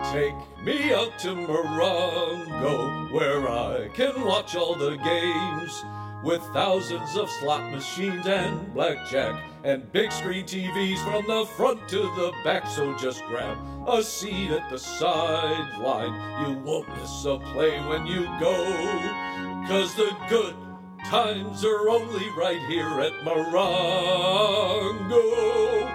Take me out to Morongo, where I can watch all the games, with thousands of slot machines and blackjack, and big screen TVs from the front to the back. So just grab a seat at the sideline. You won't miss a play when you go, 'cause the good times are only right here at Morongo.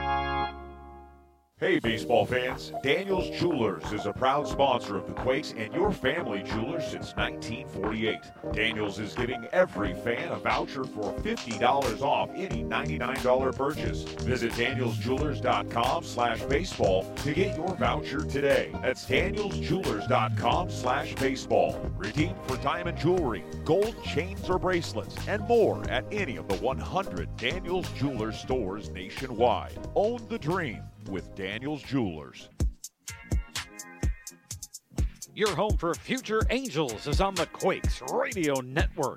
Hey baseball fans, Daniels Jewelers is a proud sponsor of the Quakes and your family jewelers since 1948. Daniels is giving every fan a voucher for $50 off any $99 purchase. Visit danielsjewelers.com/baseball to get your voucher today. That's danielsjewelers.com/baseball. Redeem for diamond jewelry, gold chains or bracelets, and more at any of the 100 Daniels Jewelers stores nationwide. Own the dream with Daniels Jewelers. Your home for future Angels is on the Quakes Radio Network.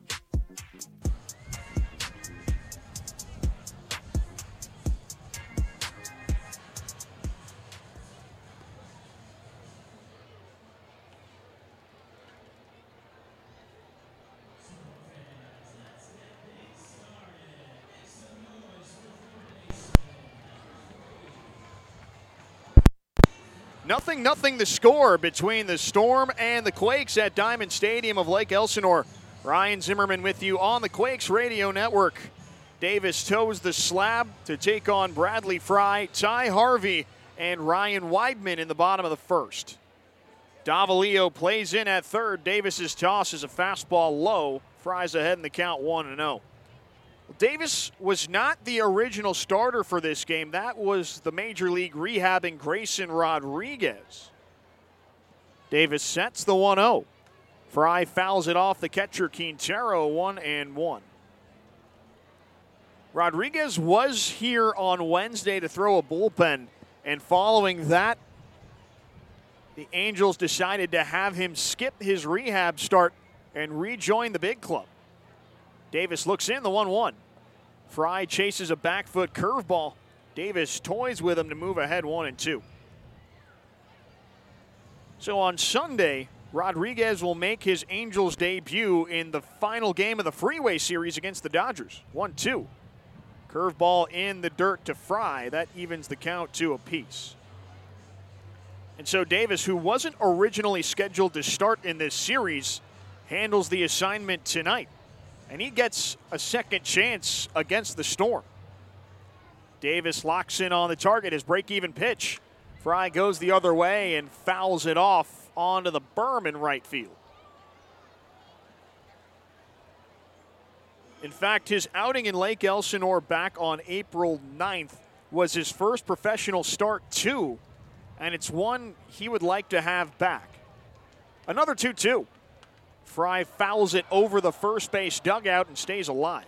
Nothing the score between the Storm and the Quakes at Diamond Stadium of Lake Elsinore. Ryan Zimmerman with you on the Quakes Radio Network. Davis toes the slab to take on Bradley Fry, Ty Harvey, and Ryan Weidman in the bottom of the first. Davalillo plays in at third. Davis's toss is a fastball low. Fry's ahead in the count 1-0. Davis was not the original starter for this game. That was the Major League rehabbing Grayson Rodriguez. Davis sets the 1-0. Fry fouls it off the catcher Quintero, 1-1. Rodriguez was here on Wednesday to throw a bullpen, and following that, the Angels decided to have him skip his rehab start and rejoin the big club. Davis looks in, the 1-1. Fry chases a back foot curveball. Davis toys with him to move ahead 1-2. So on Sunday, Rodriguez will make his Angels debut in the final game of the Freeway Series against the Dodgers. 1-2. Curveball in the dirt to Fry. That evens the count 2 apiece. And so Davis, who wasn't originally scheduled to start in this series, handles the assignment tonight. And he gets a second chance against the Storm. Davis locks in on the target. His break-even pitch. Fry goes the other way and fouls it off onto the berm in right field. In fact, his outing in Lake Elsinore back on April 9th was his first professional start too, and it's one he would like to have back. Another 2-2. Fry fouls it over the first base dugout and stays alive.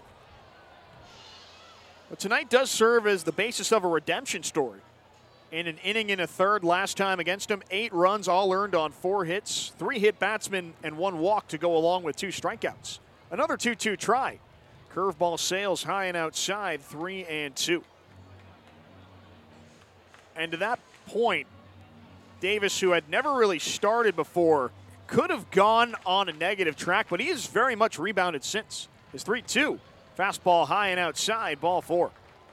But tonight does serve as the basis of a redemption story. In an inning and a third last time against him, 8 runs all earned on 4 hits, 3 hit batsmen, and 1 walk to go along with 2 strikeouts. Another 2-2 try. Curveball sails high and outside, 3-2. And to that point, Davis, who had never really started before, could have gone on a negative track, but he has very much rebounded since. His 3-2. Fastball high and outside, ball 4.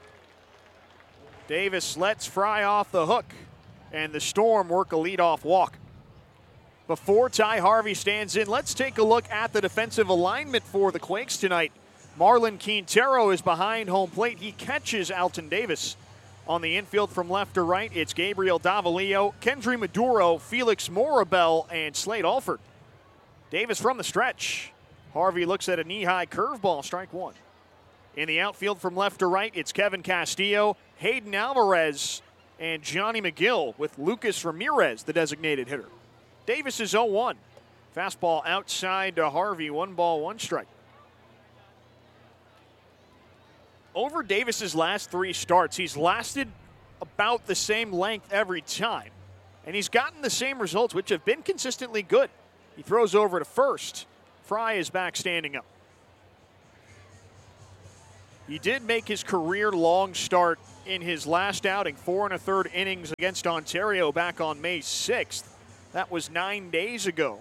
Davis lets Fry off the hook, and the Storm work a leadoff walk. Before Ty Harvey stands in, let's take a look at the defensive alignment for the Quakes tonight. Marlon Quintero is behind home plate. He catches Alton Davis. On the infield from left to right, it's Gabriel Davalillo, Kendry Maduro, Felix Morabel, and Slade Alford. Davis from the stretch. Harvey looks at a knee-high curveball, strike 1. In the outfield from left to right, it's Kevin Castillo, Hayden Alvarez, and Johnny McGill with Lucas Ramirez, the designated hitter. Davis is 0-1. Fastball outside to Harvey, 1 ball, 1 strike. Over Davis's last 3 starts, he's lasted about the same length every time. And he's gotten the same results, which have been consistently good. He throws over to first. Fry is back standing up. He did make his career long start in his last outing, 4 1/3 innings against Ontario back on May 6th. That was 9 days ago.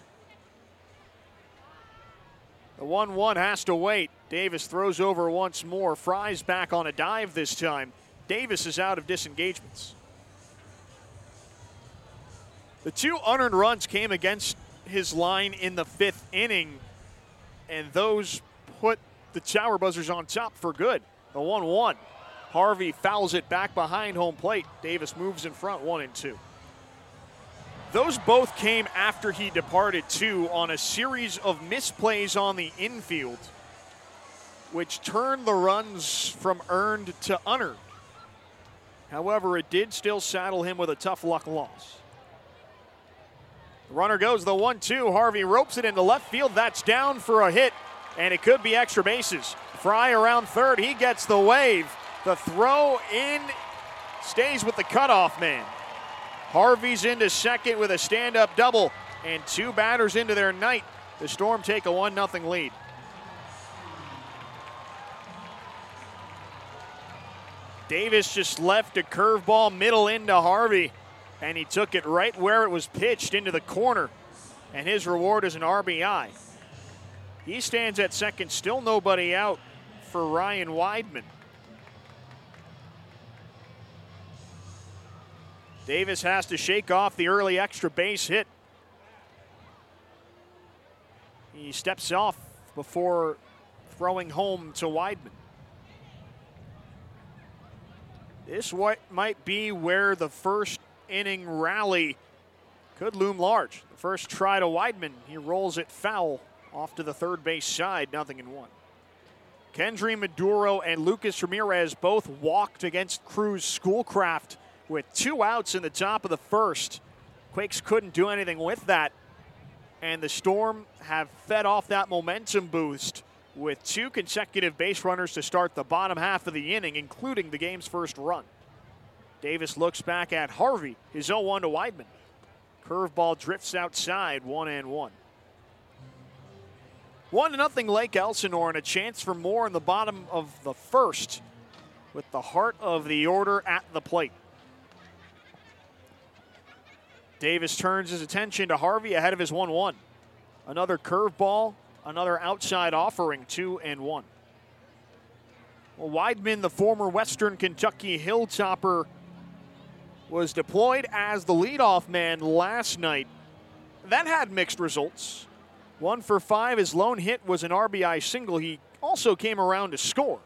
The 1-1 has to wait. Davis throws over once more. Fry's back on a dive this time. Davis is out of disengagements. The 2 unearned runs came against his line in the 5th inning, and those put the Tower Buzzers on top for good. The 1-1. Harvey fouls it back behind home plate. Davis moves in front 1-2. Those both came after he departed too, on a series of misplays on the infield, which turned the runs from earned to unearned. However, it did still saddle him with a tough luck loss. The runner goes the 1-2. Harvey ropes it into left field. That's down for a hit, and it could be extra bases. Fry around third. He gets the wave. The throw in stays with the cutoff man. Harvey's into second with a stand-up double, and 2 batters into their night. The Storm take a 1-0 lead. Davis just left a curveball middle into Harvey, and he took it right where it was pitched into the corner, and his reward is an RBI. He stands at second, still nobody out for Ryan Weidman. Davis has to shake off the early extra base hit. He steps off before throwing home to Weidman. This might be where the first inning rally could loom large. The first try to Weidman, he rolls it foul off to the third base side, 0-1. Kendry Maduro and Lucas Ramirez both walked against Cruz Schoolcraft with 2 outs in the top of the first. Quakes couldn't do anything with that, and the Storm have fed off that momentum boost with 2 consecutive base runners to start the bottom half of the inning, including the game's first run. Davis looks back at Harvey, his 0-1 to Weidman. Curveball drifts outside, 1-1. 1-0 Lake Elsinore, and a chance for more in the bottom of the first with the heart of the order at the plate. Davis turns his attention to Harvey ahead of his 1-1. Another curveball, another outside offering, 2-1. Well, Weidman, the former Western Kentucky Hilltopper, was deployed as the leadoff man last night. That had mixed results. 1 for 5, his lone hit was an RBI single. He also came around to score.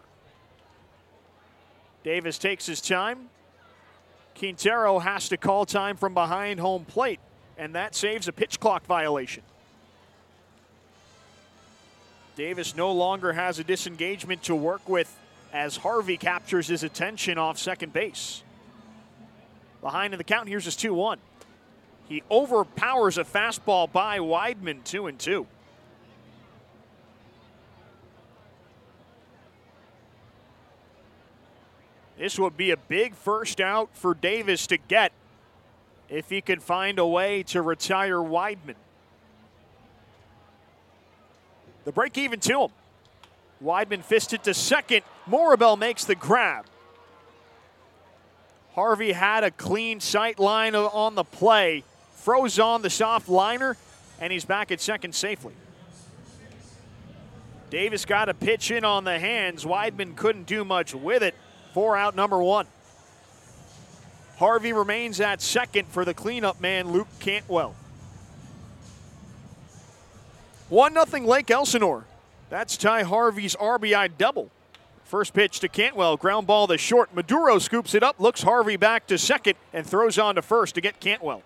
Davis takes his time. Quintero has to call time from behind home plate, and that saves a pitch clock violation. Davis no longer has a disengagement to work with as Harvey captures his attention off second base. Behind in the count, here's his 2-1. He overpowers a fastball by Weidman, 2-2. This would be a big first out for Davis to get if he could find a way to retire Weidman. The break even to him. Weidman fisted to second. Morabel makes the grab. Harvey had a clean sight line on the play, froze on the soft liner, and he's back at second safely. Davis got a pitch in on the hands. Weidman couldn't do much with it. 4 out, number 1. Harvey remains at second for the cleanup man, Luke Cantwell. 1-0 Lake Elsinore. That's Ty Harvey's RBI double. First pitch to Cantwell, ground ball to short. Maduro scoops it up, looks Harvey back to second, and throws on to first to get Cantwell.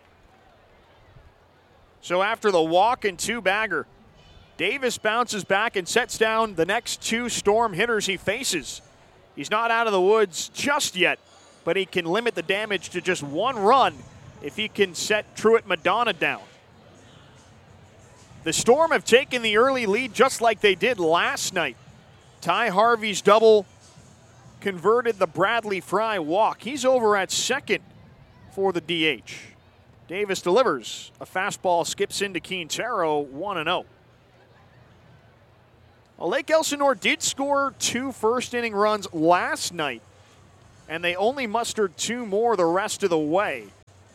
So after the walk and 2-bagger, Davis bounces back and sets down the next 2 Storm hitters he faces. He's not out of the woods just yet, but he can limit the damage to just 1 run if he can set Truett Madonna down. The Storm have taken the early lead just like they did last night. Ty Harvey's double converted the Bradley Fry walk. He's over at second for the DH. Davis delivers. A fastball skips into Quintero, 1-0. Well, Lake Elsinore did score 2 first-inning runs last night. and they only mustered 2 more the rest of the way.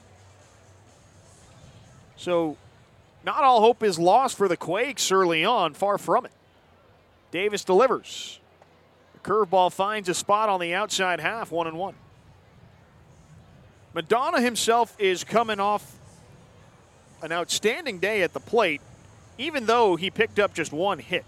So not all hope is lost for the Quakes early on, far from it. Davis delivers. The curveball finds a spot on the outside half, 1-1. Madonna himself is coming off an outstanding day at the plate, even though he picked up just 1 hit.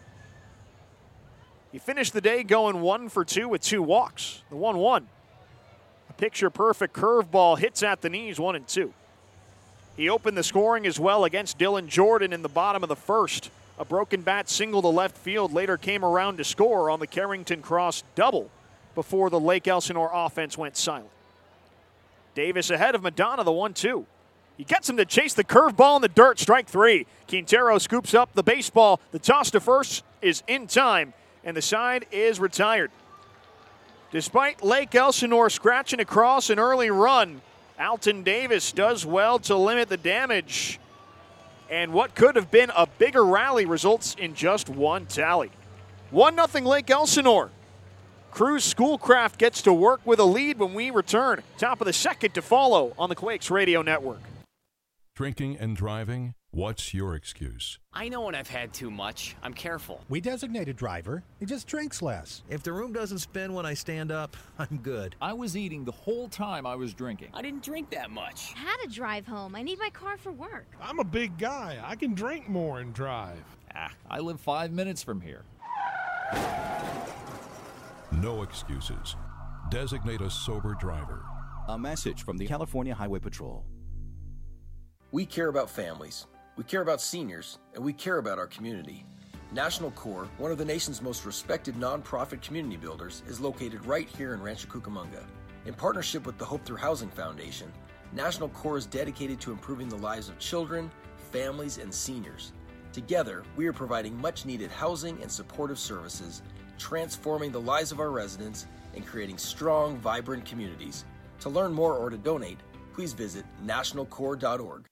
He finished the day going 1 for 2 with 2 walks. The 1-1. A picture-perfect curveball hits at the knees, 1-2. He opened the scoring as well against Dylan Jordan in the bottom of the first. A broken bat single to left field later came around to score on the Carrington Cross double before the Lake Elsinore offense went silent. Davis ahead of Madonna, the 1-2. He gets him to chase the curveball in the dirt, strike 3. Quintero scoops up the baseball. The toss to first is in time, and the side is retired. Despite Lake Elsinore scratching across an early run, Alton Davis does well to limit the damage. And what could have been a bigger rally results in just 1 tally. 1-0 Lake Elsinore. Cruz Schoolcraft gets to work with a lead when we return. Top of the second to follow on the Quakes Radio Network. Drinking and driving? What's your excuse? I know when I've had too much. I'm careful. We designate a driver. He just drinks less. If the room doesn't spin when I stand up, I'm good. I was eating the whole time I was drinking. I didn't drink that much. I had to drive home. I need my car for work. I'm a big guy. I can drink more and drive. I live 5 minutes from here. No excuses. Designate a sober driver. A message from the California Highway Patrol. We care about families, we care about seniors, and we care about our community. National Core, one of the nation's most respected nonprofit community builders, is located right here in Rancho Cucamonga. In partnership with the Hope Through Housing Foundation, National Core is dedicated to improving the lives of children, families, and seniors. Together, we are providing much-needed housing and supportive services, transforming the lives of our residents, and creating strong, vibrant communities. To learn more or to donate, please visit nationalcore.org.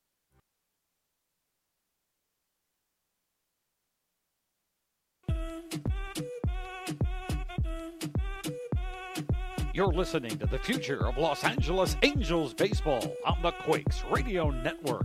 You're listening to the future of Los Angeles Angels baseball on the Quakes Radio Network.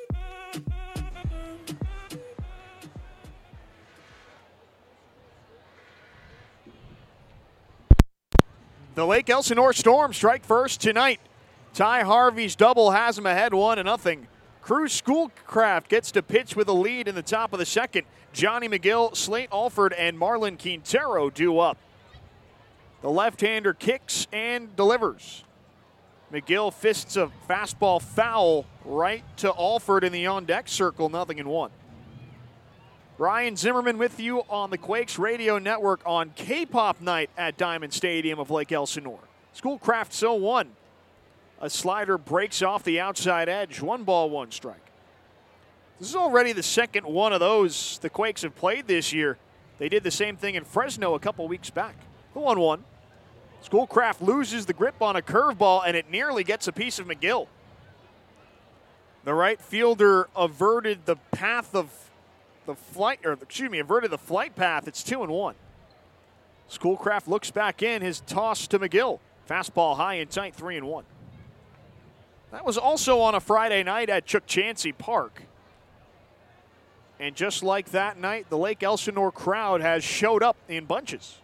The Lake Elsinore Storm strike first tonight. Ty Harvey's double has him ahead 1-0. Cruz Schoolcraft gets to pitch with a lead in the top of the second. Johnny McGill, Slate Alford, and Marlon Quintero due up. The left-hander kicks and delivers. McGill fists a fastball foul right to Alford in the on-deck circle, 0-1. Ryan Zimmerman with you on the Quakes Radio Network on K-Pop night at Diamond Stadium of Lake Elsinore. Schoolcraft 0-1. A slider breaks off the outside edge. 1 ball, 1 strike. This is already the second one of those the Quakes have played this year. They did the same thing in Fresno a couple weeks back. The 1-1. Schoolcraft loses the grip on a curveball, and it nearly gets a piece of McGill. The right fielder averted the path of the flight, averted the flight path. It's 2-1. Schoolcraft looks back in, his toss to McGill. Fastball high and tight, 3-1. That was also on a Friday night at Chuck Chansey Park. And just like that night, the Lake Elsinore crowd has showed up in bunches.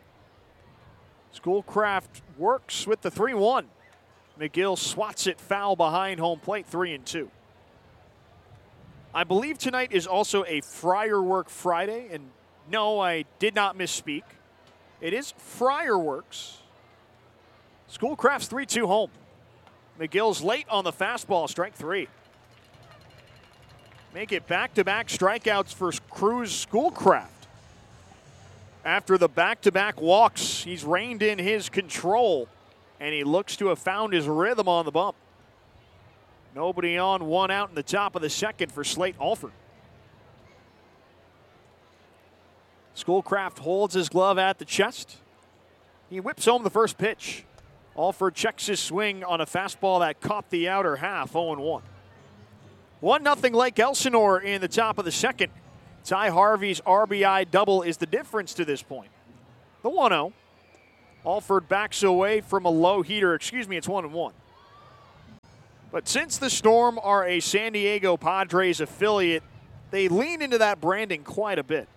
Schoolcraft works with the 3-1. McGill swats it foul behind home plate, 3-2. I believe tonight is also a Friarwork Friday, and no, I did not misspeak. It is Friarworks. Schoolcraft's 3-2 home. McGill's late on the fastball, strike 3. Make it back-to-back strikeouts for Cruz Schoolcraft. After the back-to-back walks, he's reined in his control, and he looks to have found his rhythm on the bump. Nobody on, 1 out in the top of the second for Slate Alford. Schoolcraft holds his glove at the chest. He whips home the first pitch. Alford checks his swing on a fastball that caught the outer half, 0-1. 1-0 Lake Elsinore in the top of the second. Ty Harvey's RBI double is the difference to this point. The 1-0. Alford backs away from a low heater. It's 1-1. But since the Storm are a San Diego Padres affiliate, they lean into that branding quite a bit.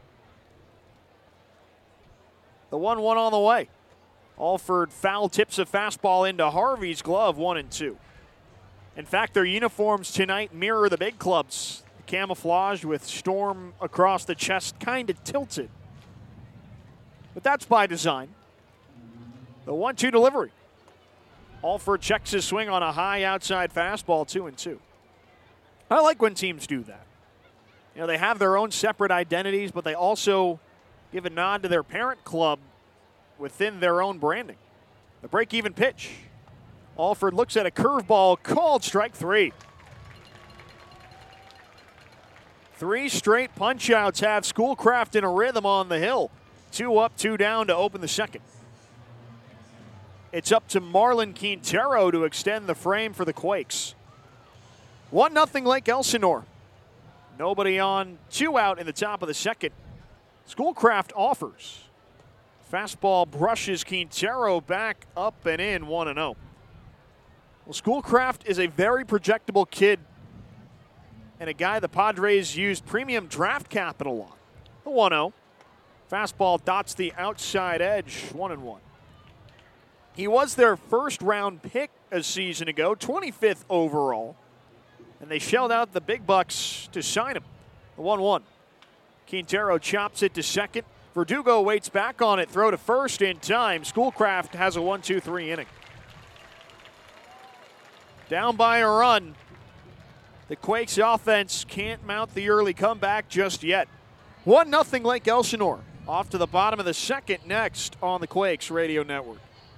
The 1-1 on the way. Alford foul tips a fastball into Harvey's glove, 1-2. In fact, their uniforms tonight mirror the big clubs. Camouflaged with Storm across the chest, kind of tilted. But that's by design. The 1-2 delivery. Alford checks his swing on a high outside fastball, 2-2. I like when teams do that. You know, they have their own separate identities, but they also give a nod to their parent club within their own branding. The break-even pitch. Alford looks at a curveball, called strike 3. 3 straight punch-outs have Schoolcraft in a rhythm on the hill. 2 up, 2 down to open the second. It's up to Marlon Quintero to extend the frame for the Quakes. 1-0 Lake Elsinore. Nobody on, 2 out in the top of the second. Schoolcraft offers. Fastball brushes Quintero back up and in, 1-0. Well, Schoolcraft is a very projectable kid and a guy the Padres used premium draft capital on. The 1-0. Fastball dots the outside edge, 1-1. He was their first-round pick a season ago, 25th overall, and they shelled out the big bucks to sign him. The 1-1. Quintero chops it to second. Verdugo waits back on it, throw to first in time. Schoolcraft has a 1-2-3 inning. Down by a run. The Quakes offense can't mount the early comeback just yet. 1-0 Lake Elsinore. Off to the bottom of the second next on the Quakes Radio Network.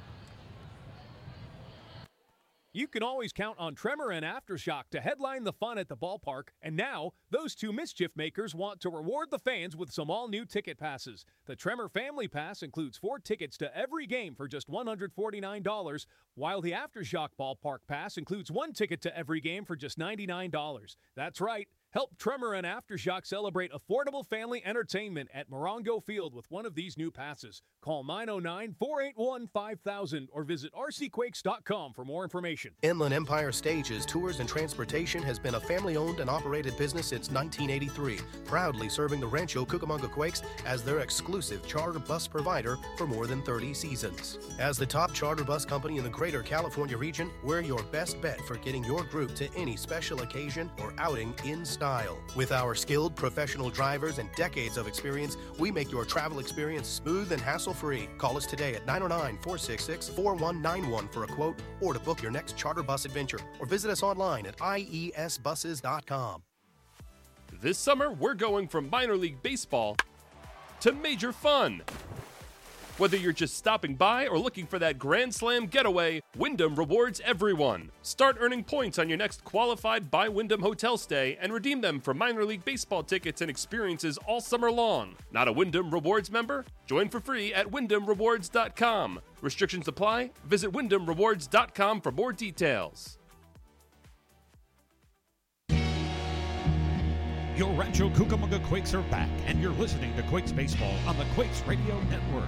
You can always count on Tremor and Aftershock to headline the fun at the ballpark, and now those two mischief makers want to reward the fans with some all-new ticket passes. The Tremor Family Pass includes 4 tickets to every game for just $149, while the Aftershock Ballpark Pass includes 1 ticket to every game for just $99. That's right. Help Tremor and Aftershock celebrate affordable family entertainment at Morongo Field with one of these new passes. Call 909-481-5000 or visit rcquakes.com for more information. Inland Empire Stages, Tours, and Transportation has been a family-owned and operated business since 1983, proudly serving the Rancho Cucamonga Quakes as their exclusive charter bus provider for more than 30 seasons. As the top charter bus company in the greater California region, we're your best bet for getting your group to any special occasion or outing in style. With our skilled professional drivers and decades of experience, we make your travel experience smooth and hassle-free. Call us today at 909-466-4191 for a quote or to book your next charter bus adventure, or visit us online at iesbuses.com. This summer, we're going from minor league baseball to major fun. Whether you're just stopping by or looking for that Grand Slam getaway, Wyndham rewards everyone. Start earning points on your next qualified by Wyndham hotel stay and redeem them for minor league baseball tickets and experiences all summer long. Not a Wyndham Rewards member? Join for free at WyndhamRewards.com. Restrictions apply. Visit WyndhamRewards.com for more details. Your Rancho Cucamonga Quakes are back, and you're listening to Quakes Baseball on the Quakes Radio Network.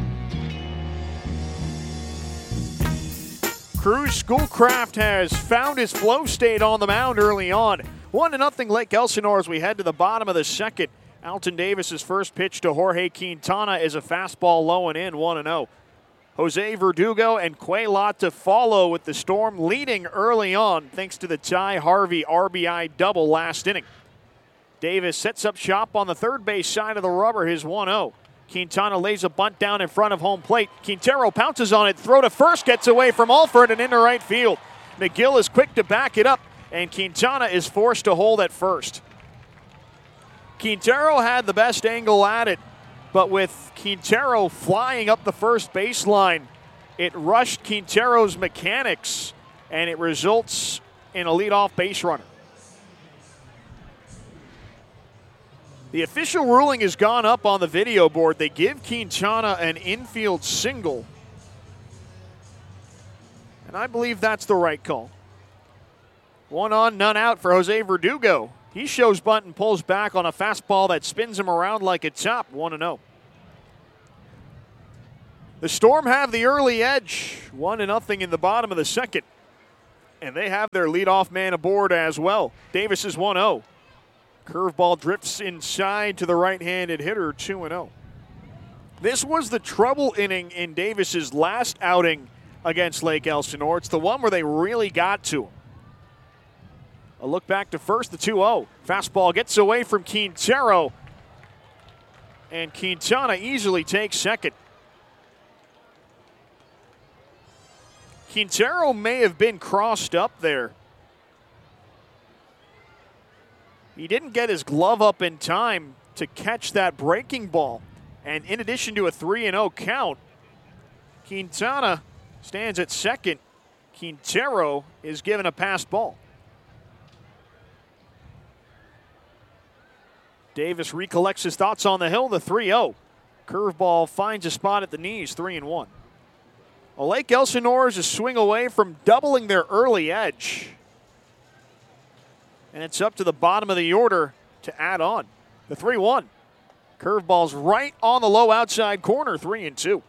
Cruz Schoolcraft has found his flow state on the mound early on. 1-0 Lake Elsinore as we head to the bottom of the second. Alton Davis's first pitch to Jorge Quintana is a fastball low and in, 1-0. Jose Verdugo and Cuellar to follow, with the Storm leading early on thanks to the Ty Harvey RBI double last inning. Davis sets up shop on the third base side of the rubber, his 1-0. Quintana lays a bunt down in front of home plate. Quintero pounces on it, throw to first, gets away from Alford and into right field. McGill is quick to back it up, and Quintana is forced to hold at first. Quintero had the best angle at it, but with Quintero flying up the first baseline, it rushed Quintero's mechanics, and it results in a leadoff base runner. The official ruling has gone up on the video board. They give Quintana an infield single. And I believe that's the right call. 1 on, none out for Jose Verdugo. He shows bunt and pulls back on a fastball that spins him around like a top, 1-0. The Storm have the early edge, 1-0 in the bottom of the second. And they have their leadoff man aboard as well. Davis is 1-0. Curveball drifts inside to the right-handed hitter, 2-0. This was the trouble inning in Davis's last outing against Lake Elsinore. It's the one where they really got to him. A look back to first, the 2-0. Fastball gets away from Quintero. And Quintana easily takes second. Quintero may have been crossed up there. He didn't get his glove up in time to catch that breaking ball. And in addition to a 3-0 count, Quintana stands at second. Quintero is given a passed ball. Davis recollects his thoughts on the hill, the 3-0. Curveball finds a spot at the knees, 3-1. Well, Lake Elsinore is a swing away from doubling their early edge. And it's up to the bottom of the order to add on. The 3-1. Curveball's right on the low outside corner, 3-2.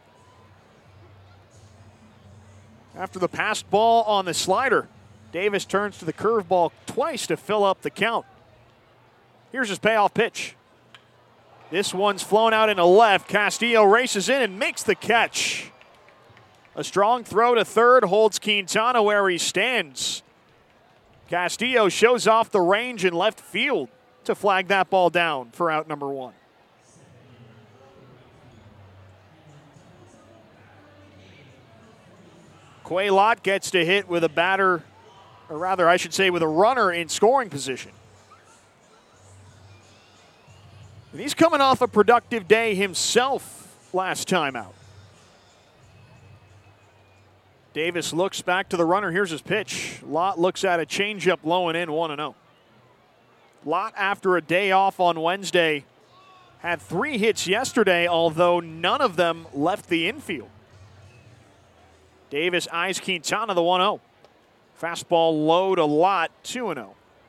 After the passed ball on the slider, Davis turns to the curveball twice to fill up the count. Here's his payoff pitch. This one's flown out into left. Castillo races in and makes the catch. A strong throw to third holds Quintana where he stands. Castillo shows off the range in left field to flag that ball down for out number one. Quay Lott gets to hit with a batter, or rather I should say with a runner in scoring position. And he's coming off a productive day himself last time out. Davis looks back to the runner. Here's his pitch. Lott looks at a changeup low and in, 1-0. Lott, after a day off on Wednesday, had 3 hits yesterday, although none of them left the infield. Davis eyes Quintana, the 1-0. Fastball low to Lott, 2-0.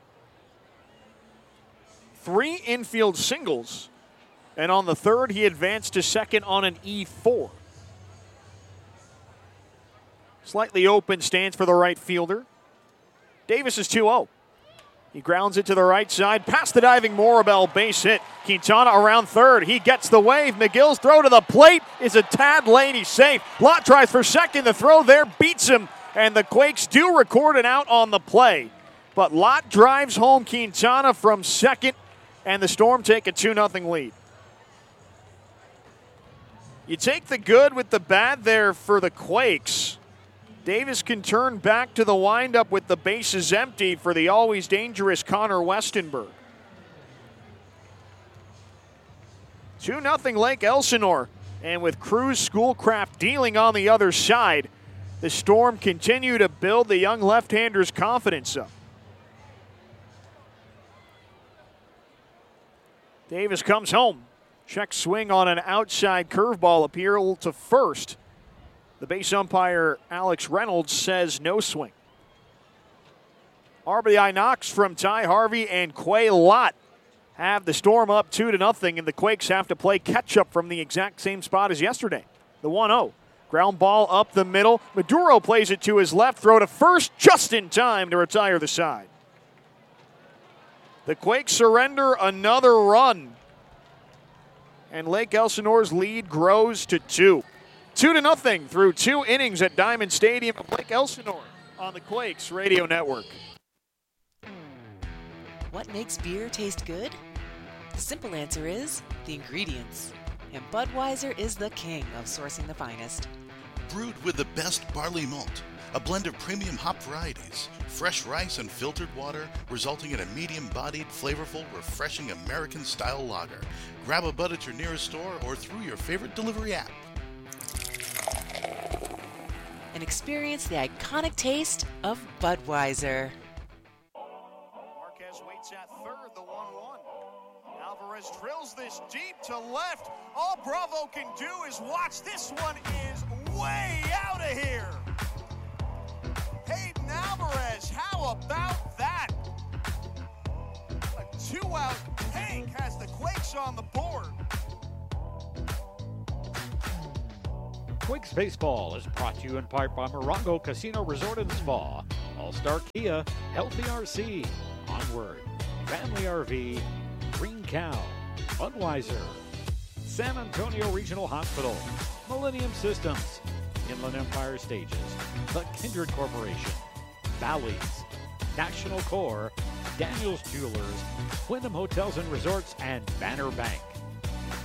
3 infield singles, and on the third, he advanced to second on an E4. Slightly open stance for the right fielder. Davis is 2-0. He grounds it to the right side, past the diving Morabel, base hit. Quintana around third. He gets the wave. McGill's throw to the plate is a tad late. He's safe. Lott tries for second. The throw there beats him, and the Quakes do record an out on the play. But Lott drives home Quintana from second, and the Storm take a 2-0 lead. You take the good with the bad there for the Quakes. Davis can turn back to the windup with the bases empty for the always dangerous Connor Westenberg. 2-0 Lake Elsinore. And with Cruz Schoolcraft dealing on the other side, the Storm continue to build the young left-hander's confidence up. Davis comes home. Check swing on an outside curveball, appeal to first. The base umpire, Alex Reynolds, says no swing. RBI knocks from Ty Harvey and Quay Lott have the Storm up 2-0, and the Quakes have to play catch-up from the exact same spot as yesterday. The 1-0. Ground ball up the middle. Maduro plays it to his left. Throw to first just in time to retire the side. The Quakes surrender another run, and Lake Elsinore's lead grows to 2. 2-0 through 2 innings at Diamond Stadium of Lake Elsinore on the Quakes Radio Network. What makes beer taste good? The simple answer is the ingredients. And Budweiser is the king of sourcing the finest. Brewed with the best barley malt, a blend of premium hop varieties, fresh rice and filtered water, resulting in a medium-bodied, flavorful, refreshing American-style lager. Grab a Bud at your nearest store or through your favorite delivery app. And experience the iconic taste of Budweiser. Marquez waits at third, the 1-1. Alvarez drills this deep to left. All Bravo can do is watch. This one is way out of here. Hayden Alvarez, how about that? A 2-out tank has the Quakes on the board. Quakes Baseball is brought to you in part by Morongo Casino Resort and Spa, All-Star Kia, Healthy RC, Onward, Family RV, Green Cow, Budweiser, San Antonio Regional Hospital, Millennium Systems, Inland Empire Stages, The Kindred Corporation, Bally's, National Core, Daniels Jewelers, Wyndham Hotels and Resorts, and Banner Bank.